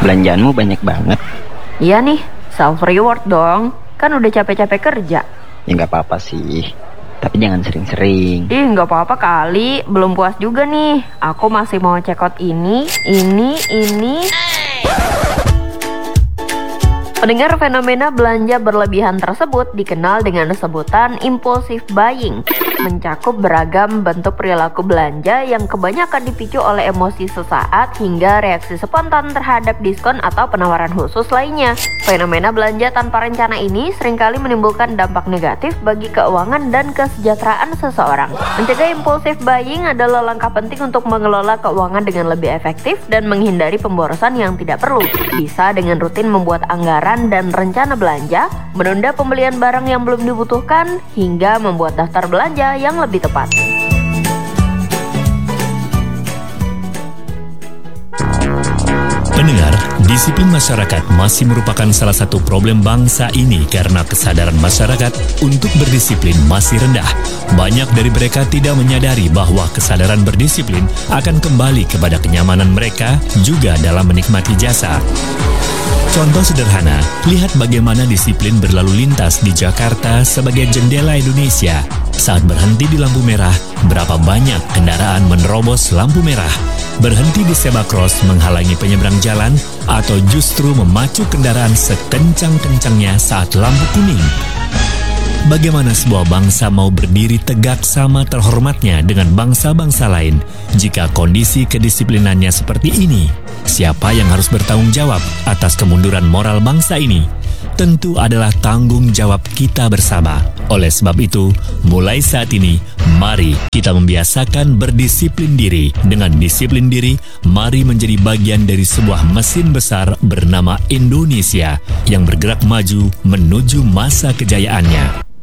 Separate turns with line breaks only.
Belanjaanmu banyak banget.
Iya nih, self reward dong. Kan udah capek-capek kerja.
Ya nggak apa-apa sih, tapi jangan sering-sering.
Ih, nggak apa-apa kali. Belum puas juga nih. Aku masih mau check out ini. Pendengar, fenomena belanja berlebihan tersebut dikenal dengan sebutan impulsive buying. Mencakup beragam bentuk perilaku belanja yang kebanyakan dipicu oleh emosi sesaat hingga reaksi spontan terhadap diskon atau penawaran khusus lainnya. Fenomena belanja tanpa rencana ini seringkali menimbulkan dampak negatif bagi keuangan dan kesejahteraan seseorang. Mencegah impulsive buying adalah langkah penting untuk mengelola keuangan dengan lebih efektif dan menghindari pemborosan yang tidak perlu. Bisa dengan rutin membuat anggaran dan rencana belanja, menunda pembelian barang yang belum dibutuhkan, hingga membuat daftar belanja yang lebih tepat.
Pendengar, disiplin masyarakat masih merupakan salah satu problem bangsa ini karena kesadaran masyarakat untuk berdisiplin masih rendah. Banyak dari mereka tidak menyadari bahwa kesadaran berdisiplin akan kembali kepada kenyamanan mereka juga dalam menikmati jasa. Contoh sederhana, lihat bagaimana disiplin berlalu lintas di Jakarta sebagai jendela Indonesia. Saat berhenti di lampu merah, berapa banyak kendaraan menerobos lampu merah? Berhenti di zebra cross menghalangi penyeberang jalan atau justru memacu kendaraan sekencang-kencangnya saat lampu kuning? Bagaimana sebuah bangsa mau berdiri tegak sama terhormatnya dengan bangsa-bangsa lain jika kondisi kedisiplinannya seperti ini? Siapa yang harus bertanggung jawab atas kemunduran moral bangsa ini? Tentu adalah tanggung jawab kita bersama. Oleh sebab itu, mulai saat ini, mari kita membiasakan berdisiplin diri. Dengan disiplin diri, mari menjadi bagian dari sebuah mesin besar bernama Indonesia yang bergerak maju menuju masa kejayaannya.